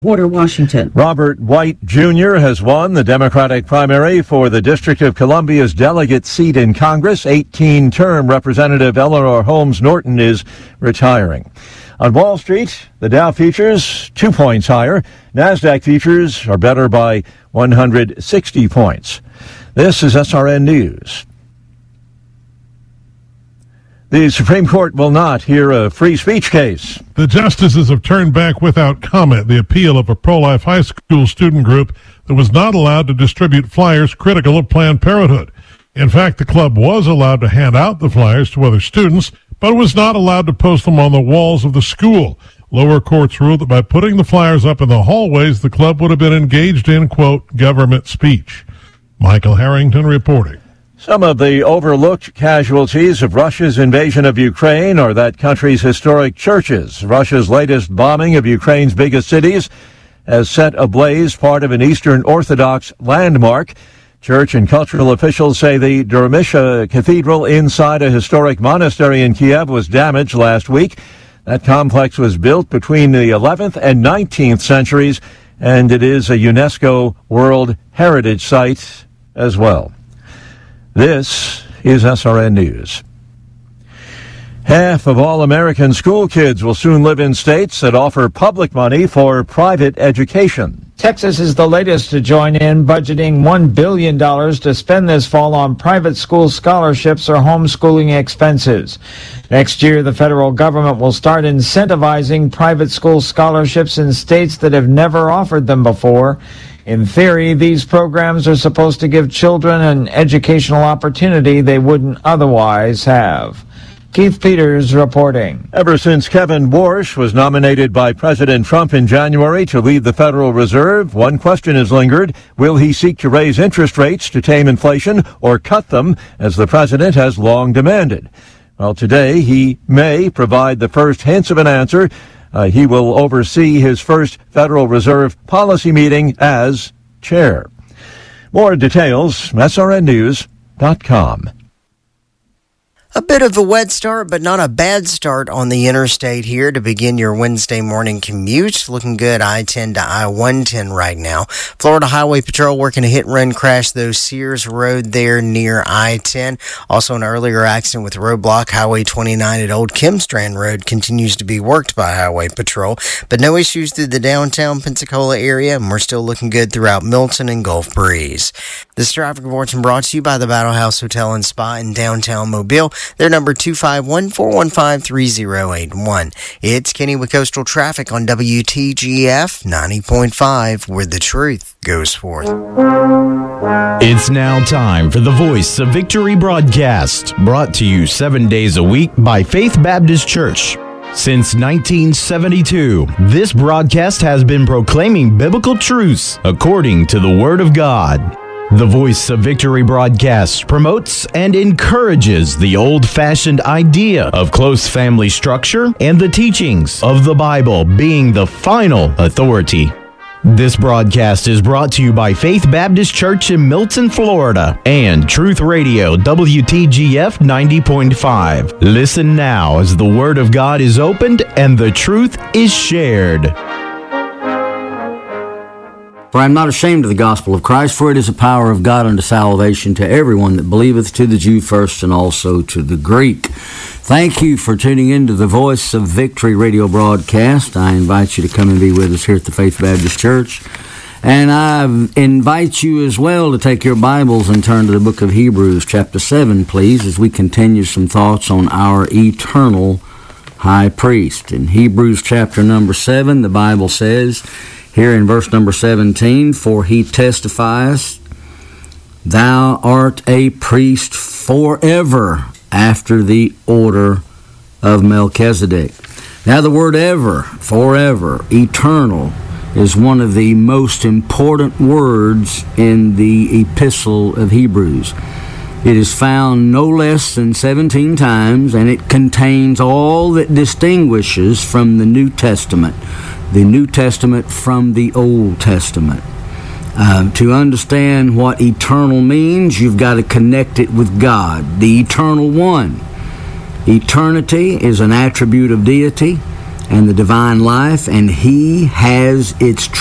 Porter, Washington. Robert White Jr. has won the Democratic primary for the District of Columbia's delegate seat in Congress. 18-term Representative Eleanor Holmes Norton is retiring. On Wall Street, the Dow futures 2 points higher. NASDAQ futures are better by 160 points. This is SRN News. The Supreme Court will not hear a free speech case. The justices have turned back without comment the appeal of a pro-life high school student group that was not allowed to distribute flyers critical of Planned Parenthood. In fact, the club was allowed to hand out the flyers to other students, but was not allowed to post them on the walls of the school. Lower courts ruled that by putting the flyers up in the hallways, the club would have been engaged in, quote, government speech. Michael Harrington reporting. Some of the overlooked casualties of Russia's invasion of Ukraine are that country's historic churches. Russia's latest bombing of Ukraine's biggest cities has set ablaze part of an Eastern Orthodox landmark. Church and cultural officials say the Dermisha Cathedral inside a historic monastery in Kiev was damaged last week. That complex was built between the 11th and 19th centuries, and it is a UNESCO World Heritage Site as well. This is SRN News. Half of all American school kids will soon live in states that offer public money for private education. Texas is the latest to join in, budgeting $1 billion to spend this fall on private school scholarships or homeschooling expenses. Next year, the federal government will start incentivizing private school scholarships in states that have never offered them before. In theory, these programs are supposed to give children an educational opportunity they wouldn't otherwise have. Keith Peters reporting. Ever since Kevin Warsh was nominated by President Trump in January to lead the Federal Reserve, one question has lingered. Will he seek to raise interest rates to tame inflation or cut them, as the president has long demanded? Well, today he may provide the first hints of an answer. He will oversee his first Federal Reserve policy meeting as chair. More details, srnnews.com. A bit of a wet start, but not a bad start on the interstate here to begin your Wednesday morning commute. Looking good, I-10 to I-110 right now. Florida Highway Patrol working a hit-and-run crash, though, Sears Road there near I-10. Also, an earlier accident with roadblock. Highway 29 at Old Kimstrand Road continues to be worked by Highway Patrol, but no issues through the downtown Pensacola area, and we're still looking good throughout Milton and Gulf Breeze. This traffic report is brought to you by the Battle House Hotel and Spa in downtown Mobile. Their number 251-415-3081. It's Kenny with Coastal Traffic on WTGF 90.5, where the truth goes forth. It's now time for the Voice of Victory broadcast, brought to you 7 days a week by Faith Baptist Church. Since 1972, this broadcast has been proclaiming biblical truths according to the Word of God. The Voice of Victory broadcast promotes and encourages the old-fashioned idea of close family structure and the teachings of the Bible being the final authority. This broadcast is brought to you by Faith Baptist Church in Milton, Florida, and Truth Radio WTGF 90.5. Listen now as the Word of God is opened and the truth is shared. For I am not ashamed of the gospel of Christ, for it is the power of God unto salvation to everyone that believeth, to the Jew first and also to the Greek. Thank you for tuning in to the Voice of Victory radio broadcast. I invite you to come and be with us here at the Faith Baptist Church. And I invite you as well to take your Bibles and turn to the book of Hebrews chapter 7, please, as we continue some thoughts on our eternal high priest. In Hebrews chapter number 7, the Bible says, here in verse number 17, for he testifies, thou art a priest forever after the order of Melchizedek. Now the word ever, forever, eternal, is one of the most important words in the epistle of Hebrews. It is found no less than 17 times, and it contains all that distinguishes from the New Testament from the Old Testament. To understand what eternal means, you've got to connect it with God, the Eternal One. Eternity is an attribute of deity, and the divine life, and He has its